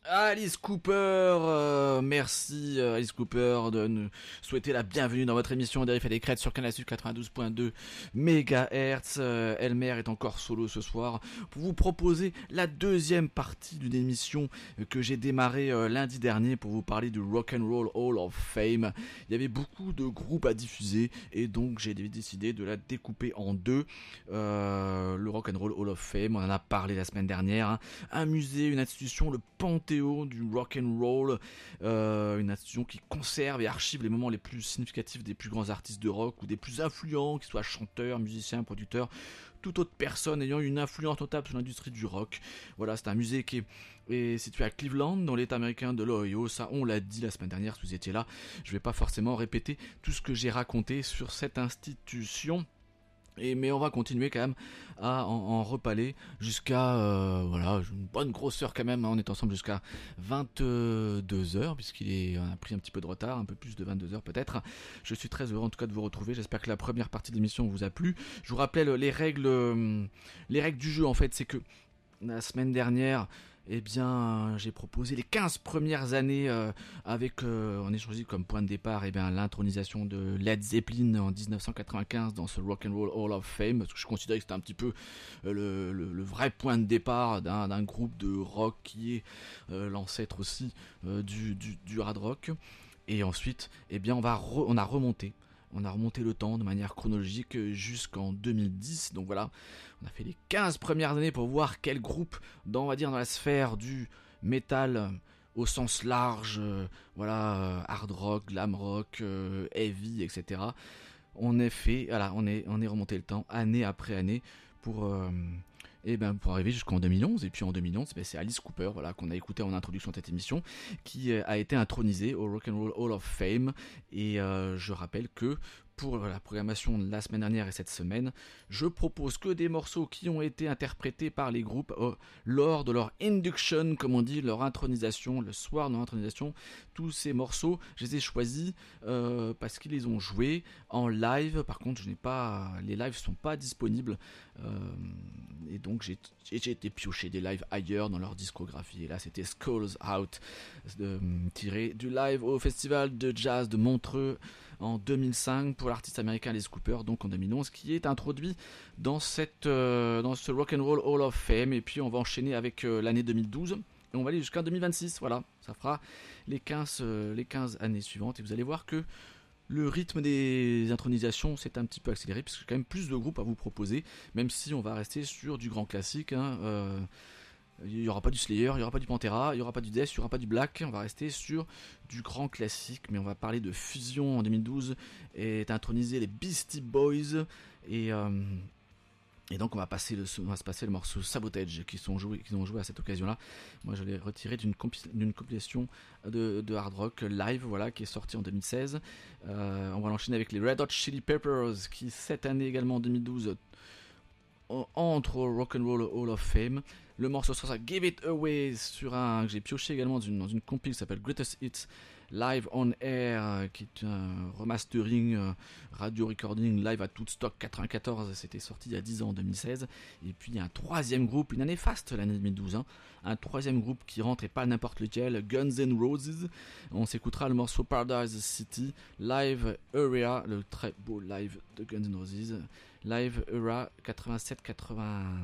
Alice Cooper, merci Alice Cooper de nous souhaiter la bienvenue dans votre émission Dérive et des Crêtes sur Canal Sud 92.2 MHz. Elmer est encore solo ce soir pour vous proposer la deuxième partie d'une émission que j'ai démarrée lundi dernier pour vous parler du Rock'n'Roll Hall of Fame. Il y avait beaucoup de groupes à diffuser et donc j'ai décidé de la découper en deux. Le Rock'n'Roll Hall of Fame, on en a parlé la semaine dernière, hein. Un musée, une institution, le panthéon du rock'n'roll, une institution qui conserve et archive les moments les plus significatifs des plus grands artistes de rock ou des plus influents, qu'ils soient chanteurs, musiciens, producteurs, toute autre personne ayant une influence notable sur l'industrie du rock. Voilà, c'est un musée qui est situé à Cleveland, dans l'état américain de l'Ohio. Ça, on l'a dit la semaine dernière si vous étiez là. Je vais pas forcément répéter tout ce que j'ai raconté sur cette institution. Mais on va continuer quand même à en reparler jusqu'à voilà, une bonne grosse heure quand même, hein. On est ensemble jusqu'à 22h on a pris un petit peu de retard, un peu plus de 22h peut-être. Je suis très heureux en tout cas de vous retrouver. J'espère que la première partie de l'émission vous a plu. Je vous rappelle les règles du jeu en fait, c'est que la semaine dernière, eh bien, j'ai proposé les 15 premières années on a choisi comme point de départ l'intronisation de Led Zeppelin en 1995 dans ce Rock'n'Roll Hall of Fame, parce que je considérais que c'était un petit peu le vrai point de départ d'un groupe de rock qui est l'ancêtre aussi du hard rock. Et ensuite, eh bien, on a remonté le temps de manière chronologique jusqu'en 2010. Donc voilà, on a fait les 15 premières années pour voir quel groupe dans la sphère du métal au sens large, hard rock, glam rock, heavy, etc. On est remonté le temps année après année pour arriver jusqu'en 2011. Et puis en 2011, c'est Alice Cooper, qu'on a écouté en introduction de cette émission, qui a été intronisé au Rock'n'Roll Hall of Fame. Et je rappelle que pour la programmation de la semaine dernière et cette semaine, je propose que des morceaux qui ont été interprétés par les groupes lors de leur induction, comme on dit, leur intronisation, le soir de leur intronisation. Tous ces morceaux, je les ai choisis parce qu'ils les ont joués en live. Par contre, les lives sont pas disponibles, et donc j'ai été piocher des lives ailleurs dans leur discographie. Et là, c'était Skulls Out, tiré du live au festival de jazz de Montreux en 2005 pour l'artiste américain Alice Cooper, donc en 2011, qui est introduit dans ce Rock'n'Roll Hall of Fame. Et puis on va enchaîner avec l'année 2012 et on va aller jusqu'en 2026. Voilà, ça fera les 15 années suivantes et vous allez voir que le rythme des intronisations s'est un petit peu accéléré puisque j'ai quand même plus de groupes à vous proposer, même si on va rester sur du grand classique, hein. Il n'y aura pas du Slayer, il n'y aura pas du Pantera, il n'y aura pas du Death, il n'y aura pas du Black. On va rester sur du grand classique, mais on va parler de Fusion en 2012 et introniser les Beastie Boys. Et donc on va se passer le morceau Sabotage qu'ils ont joué à cette occasion-là. Moi je l'ai retiré d'une compilation de hard rock live, qui est sortie en 2016. On va l'enchaîner avec les Red Hot Chili Peppers qui cette année également en 2012 entre au Rock'n'Roll Hall of Fame. Le morceau sera Give It Away que j'ai pioché également dans une compil qui s'appelle Greatest Hits Live on Air, qui est un remastering radio recording live à Woodstock 94. C'était sorti il y a 10 ans en 2016. Et puis il y a un troisième groupe, une année faste l'année 2012, hein, un troisième groupe qui rentre et pas n'importe lequel, Guns N' Roses. On s'écoutera le morceau Paradise City Live Area, le très beau live de Guns N' Roses, Live Era 87-80.